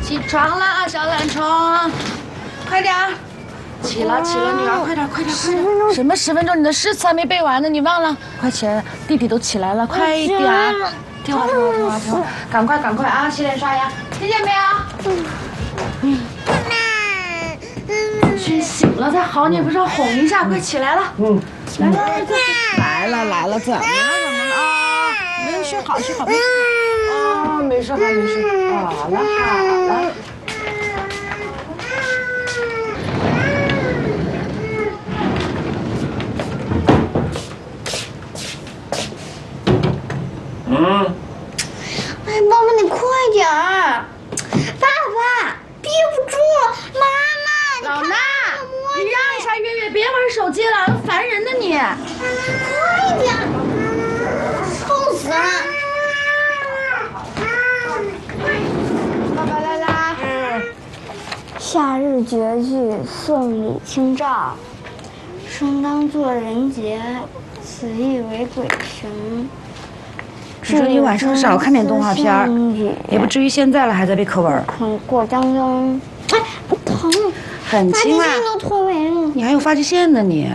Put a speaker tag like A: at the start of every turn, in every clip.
A: 起床了啊，小懒虫，快点儿！起了，女儿，快点！什么10分钟？你的诗词还没背完呢，你忘了？快起来，弟弟都起来了，快一点！听话，赶快啊！洗脸刷牙，听见没有？睡醒了才好，你不是要哄一下？快起来了！来了，怎么了啊？没睡好，啊，没事，好了。
B: 哎，爸爸你快点儿！爸爸憋不住了，妈妈，
A: 老衲，你让一下月月，别玩手机了，烦人的你。
B: 快点，臭死了！
A: 爸爸来啦。
B: 夏日绝句送李清照，生当作人杰，此意为鬼雄。
A: 你说你晚上少看点动画片儿，也不至于现在了还在背课文。
B: 过江中，哎，疼，
A: 很轻啊。
B: 发际线都脱没了。
A: 你还有发际线呢你。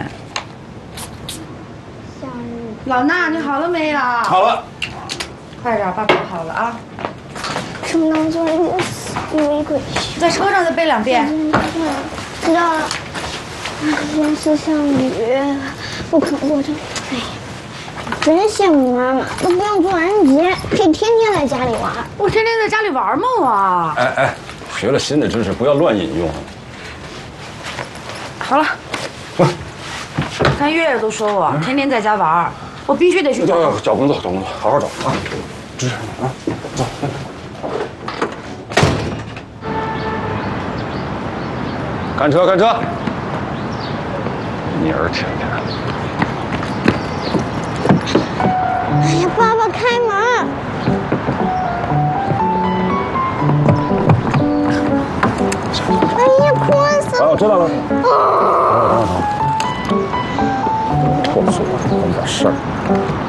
B: 夏日。
A: 老衲，你好了没有？
C: 好了。
A: 快点，爸爸好了啊。
B: 生当作人杰，此意为鬼雄。
A: 在车上再背2遍。
B: 知道了。天色像雨，不可过正。哎呀。真羡慕妈妈，都不用做人杰，可以天天在家里玩。
A: 我天天在家里玩吗我？
C: 哎，学了新的知识不要乱引用。
A: 好了，看月月都说我天天在家玩，我必须得去
C: 找工作，好好找啊！知识啊，走。看车！你儿天天。
B: 哎呀，爸爸开门！哎呀，困死了！
C: 知道了。等，拖死我，管点事儿。